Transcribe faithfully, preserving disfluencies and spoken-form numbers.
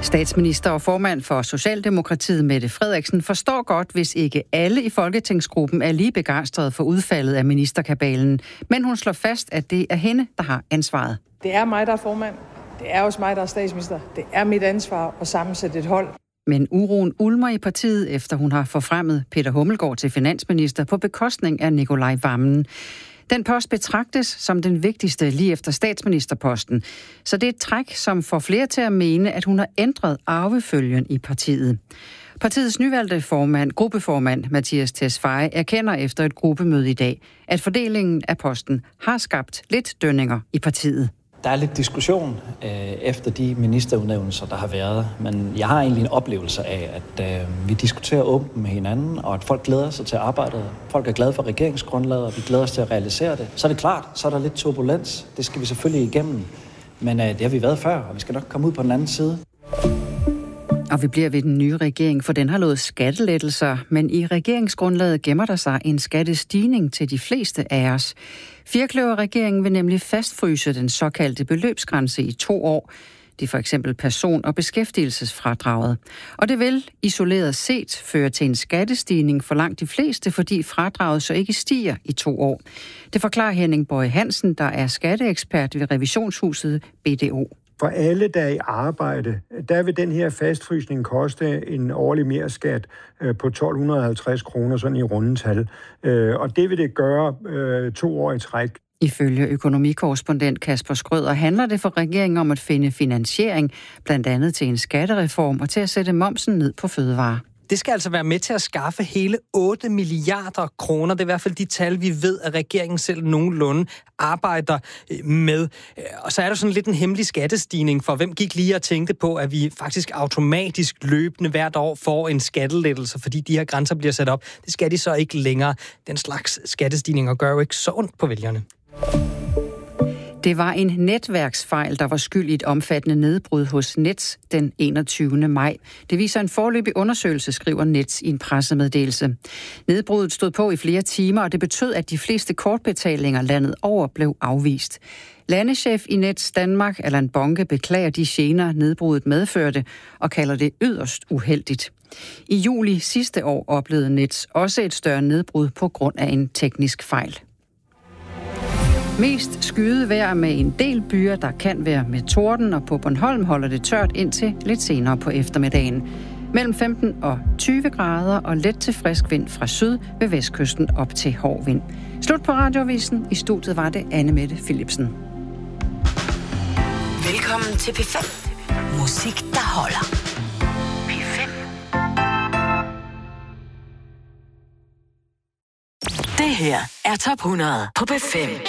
Statsminister og formand for Socialdemokratiet, Mette Frederiksen, forstår godt, hvis ikke alle i folketingsgruppen er lige begejstrede for udfaldet af ministerkabalen. Men hun slår fast, at det er hende, der har ansvaret. Det er mig, der er formand. Det er også mig, der er statsminister. Det er mit ansvar at sammensætte et hold. Men uroen ulmer i partiet, efter hun har forfremmet Peter Hummelgaard til finansminister på bekostning af Nicolai Wammen. Den post betragtes som den vigtigste lige efter statsministerposten, så det er et træk, som får flere til at mene, at hun har ændret arvefølgen i partiet. Partiets nyvalgte formand, gruppeformand Mattias Tesfaye, erkender efter et gruppemøde i dag, at fordelingen af posten har skabt lidt dønninger i partiet. Der er lidt diskussion øh, efter de ministerudnævnelser, der har været, men jeg har egentlig en oplevelse af, at øh, vi diskuterer åbent med hinanden, og at folk glæder sig til arbejdet. Folk er glade for regeringsgrundlaget, og vi glæder os til at realisere det. Så er det klart, så er der lidt turbulens. Det skal vi selvfølgelig igennem, men øh, det har vi været før, og vi skal nok komme ud på den anden side. Og vi bliver ved den nye regering, for den har lovet skattelettelser, men i regeringsgrundlaget gemmer der sig en skattestigning til de fleste af os. Firkløverregeringen vil nemlig fastfryse den såkaldte beløbsgrænse i to år. Det er for eksempel person- og beskæftigelsesfradraget. Og det vil isoleret set føre til en skattestigning for langt de fleste, fordi fradraget så ikke stiger i to år. Det forklarer Henning Boye Hansen, der er skatteekspert ved revisionshuset B D O. For alle, der er i arbejde, der vil den her fastfrysning koste en årlig merskat på tolv halvtreds kroner, sådan i rundetal. Og det vil det gøre to år i træk. Ifølge økonomikorrespondent Kasper Skrøder handler det for regeringen om at finde finansiering, blandt andet til en skattereform og til at sætte momsen ned på fødevarer. Det skal altså være med til at skaffe hele otte milliarder kroner. Det er i hvert fald de tal, vi ved, at regeringen selv nogenlunde arbejder med. Og så er der sådan lidt en hemmelig skattestigning, for hvem gik lige og tænkte på, at vi faktisk automatisk løbende hvert år får en skattelettelse, fordi de her grænser bliver sat op. Det skal de så ikke længere. Den slags skattestigninger gør jo ikke så ondt på vælgerne. Det var en netværksfejl, der var skyld i et omfattende nedbrud hos Nets den enogtyvende maj. Det viser en foreløbig undersøgelse, skriver Nets i en pressemeddelelse. Nedbruddet stod på i flere timer, og det betød, at de fleste kortbetalinger landet over blev afvist. Landeschef i Nets Danmark, Allan Bonke, beklager de gener, nedbruddet medførte, og kalder det yderst uheldigt. I juli sidste år oplevede Nets også et større nedbrud på grund af en teknisk fejl. Mest skyet vejr med en del byer, der kan være med torden, og på Bornholm holder det tørt indtil lidt senere på eftermiddagen. Mellem femten og tyve grader og let til frisk vind fra syd ved vestkysten op til hård vind. Slut på Radioavisen. I studiet var det Anne Mette Philipsen. Velkommen til P fem. Musik, der holder. P fem. Det her er Top hundrede på P fem.